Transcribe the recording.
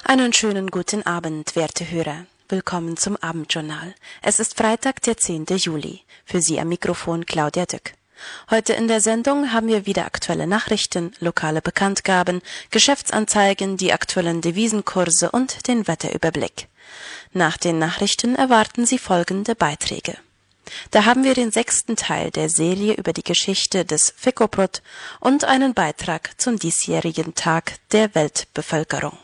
Einen schönen guten Abend, werte Hörer. Willkommen zum Abendjournal. Es ist Freitag, der 10. Juli. Für Sie am Mikrofon Claudia Dück. Heute in der Sendung haben wir wieder aktuelle Nachrichten, lokale Bekanntgaben, Geschäftsanzeigen, die aktuellen Devisenkurse und den Wetterüberblick. Nach den Nachrichten erwarten Sie folgende Beiträge. Da haben wir den 6. Teil der Serie über die Geschichte des Ficoprot und einen Beitrag zum diesjährigen Tag der Weltbevölkerung.